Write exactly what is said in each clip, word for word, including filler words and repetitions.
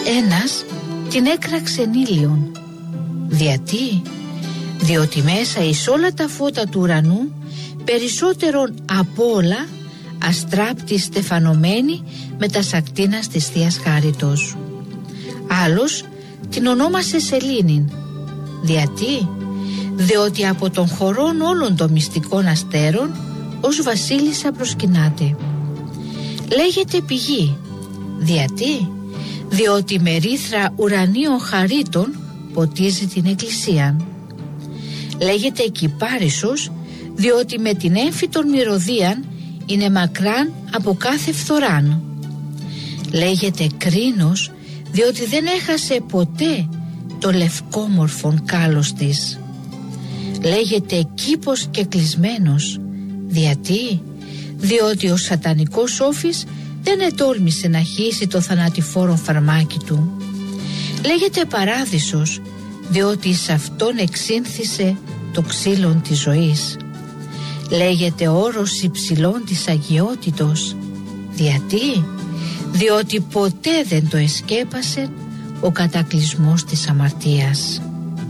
Ένας την έκραξε ήλιον. Γιατί? Διότι μέσα εις όλα τα φώτα του ουρανού περισσότερον απ' όλα αστράπτη στεφανωμένη με τα σακτίνας της Θείας Χάριτος. Άλλος την ονόμασε Σελήνην. Γιατί? Διότι από τον χωρών όλων των μυστικών αστέρων ως βασίλισσα προσκυνάται. Λέγεται πηγή. Γιατί? Διότι με ρήθρα ουρανίων χαρίτων ποτίζει την εκκλησία. Λέγεται Κυπάρισος, διότι με την έμφυτον μυρωδίαν είναι μακράν από κάθε φθοράν. Λέγεται Κρίνος, διότι δεν έχασε ποτέ το λευκόμορφον κάλος της. Λέγεται Κήπος και κλεισμένος. Γιατί? Διότι ο σατανικός όφης δεν ετόλμησε να χύσει το θανατηφόρο φαρμάκι του. Λέγεται Παράδεισος, διότι σε αυτόν εξήνθησε το ξύλον της ζωής. Λέγεται όρος υψηλών της αγιότητος. Γιατί? Διότι ποτέ δεν το εσκέπασε ο κατακλυσμός της αμαρτίας.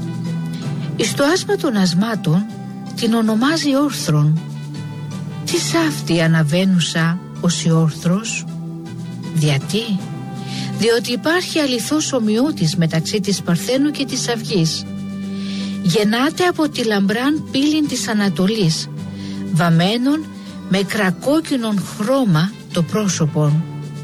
Εις το άσμα των ασμάτων την ονομάζει όρθρον. Τι σάφτη αναβαίνουσα ως η όρθρος? Γιατί? Διότι υπάρχει αληθώς ομοιότης μεταξύ της Παρθένου και της Αυγής. Γεννάται από τη λαμπράν πύλην της Ανατολής, βαμμένον με κρακόκκινον χρώμα το πρόσωπον.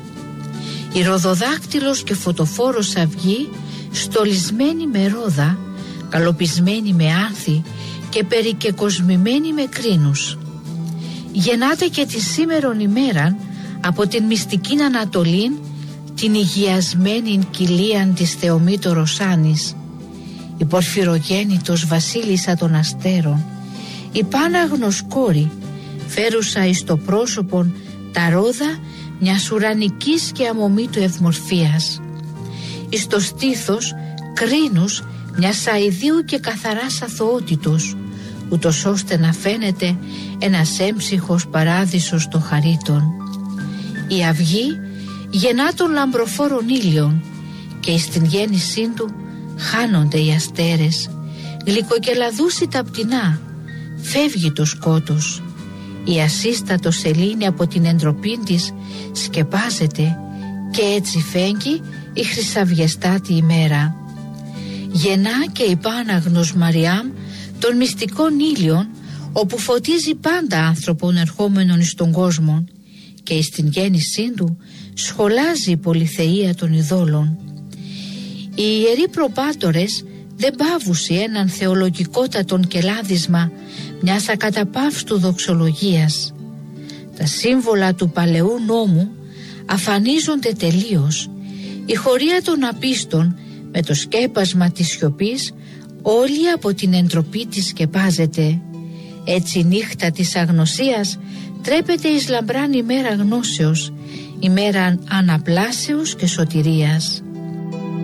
Η ροδοδάκτυλος και φωτοφόρος αυγή, στολισμένη με ρόδα, καλοπισμένη με άνθη και περικεκοσμημένη με κρίνους. Γεννάται και τη σήμερον ημέραν από την μυστικήν Ανατολήν, την υγιασμένην κοιλίαν της Θεομήτωρος Άνης, η πορφυρογέννητος βασίλισσα των αστέρων, η πάναγνος κόρη, φέρουσα εις το πρόσωπον τα ρόδα μιας ουρανικής και αμομήτου ευμορφίας, εις το στήθος κρίνους μιας αηδίου και καθαράς αθωότητος, ούτως ώστε να φαίνεται ένας έμψυχος παράδεισος των χαρίτων. Η αυγή γεννά των λαμπροφόρων ήλιων και εις την γέννησή του χάνονται οι αστέρες, γλυκοκελαδούσι τα πτηνά, φεύγει το σκότος. Η ασύστατο σελήνη από την εντροπή της σκεπάζεται και έτσι φέγγει η χρυσαυγεστάτη ημέρα. Γεννά και η Πάναγνος Μαριάμ των μυστικών ήλιων, όπου φωτίζει πάντα άνθρωπον ερχόμενον εις τον κόσμο, και εις την γέννησή του σχολάζει η πολυθεία των ειδόλων. Οι ιεροί προπάτορες δεν πάβουσι έναν θεολογικότατον κελάδισμα μιας ακαταπαύστου δοξολογίας. Τα σύμβολα του παλαιού νόμου αφανίζονται τελείως. Η χωρία των απίστων με το σκέπασμα της σιωπής όλη από την εντροπή της σκεπάζεται. Έτσι η νύχτα της αγνωσίας τρέπεται εις λαμπράν ημέρα γνώσεως, ημέρα αναπλάσεως και σωτηρίας.